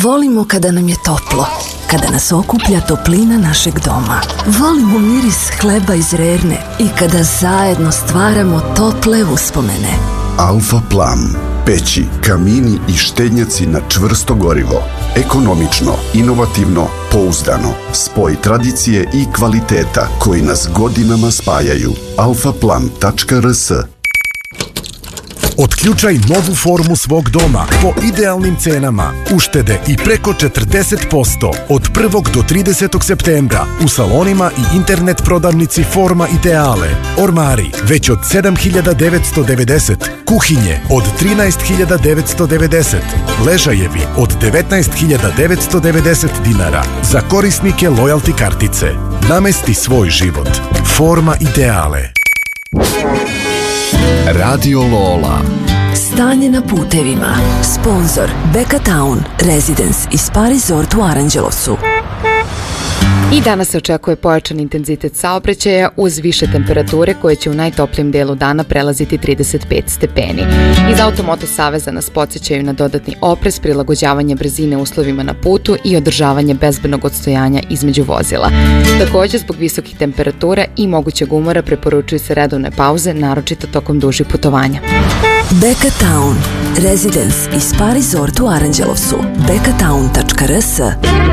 Volimo kada nam je toplo, kada nas okuplja toplina našeg doma. Volimo miris hleba iz Rerne i kada zajedno stvaramo tople uspomene. Alfa Plan. Peći, kamini i štednjaci na čvrsto gorivo. Ekonomično, inovativno, pouzdano. Spoj tradicije i kvaliteta koji nas godinama spajaju. alfaplan.rs. Otključaj novu formu svog doma po idealnim cenama. Uštede i preko 40% od 1. do 30. septembra u salonima i internet prodavnici Forma Ideale. Ormari već od 7.990, kuhinje od 13.990, ležajevi od 19.990 dinara za korisnike lojalty kartice. Namesti svoj život. Forma Ideale. Radio Lola. Stanje na putevima. Sponzor Beka Town Residence i Spa Resort u Aranđelovcu. I danas se očekuje pojačan intenzitet saobraćaja uz više temperature koje će u najtoplijem delu dana prelaziti 35 stepeni. Iz Automoto Saveza nas podsjećaju na dodatni oprez, prilagođavanje brzine uslovima na putu i održavanje bezbednog odstojanja između vozila. Također, zbog visokih temperatura i mogućeg umora preporučuju se redovne pauze, naročito tokom dužih putovanja. Beka Town Residence i Spa Resort u Aranđelovcu. bekatown.rs.